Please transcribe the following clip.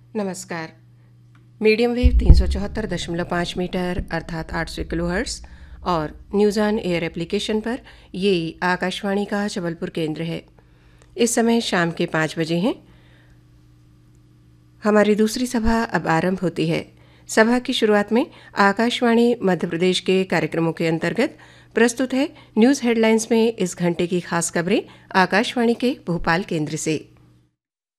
नमस्कार। Medium wave 374.5 metre अर्थात 800 kilohertz और न्यूज़ ऑन एयर एप्लीकेशन पर ये आकाशवाणी का जबलपुर केंद्र है। इस समय शाम के 5 बजे हैं। हमारी दूसरी सभा अब आरंभ होती है। सभा की शुरुआत में आकाशवाणी मध्य प्रदेश के कार्यक्रमों के अंतर्गत प्रस्तुत है न्यूज़ हेडलाइंस में इस घंटे की खास खबरें आकाशवाणी के भोपाल केंद्र से।